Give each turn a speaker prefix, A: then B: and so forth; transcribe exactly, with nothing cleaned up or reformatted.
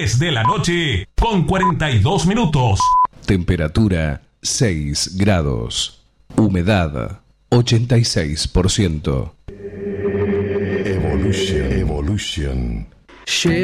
A: diez de la noche con cuarenta y dos minutos.
B: Temperatura seis grados. Humedad ochenta y seis por ciento.
C: Evolution. Evolution.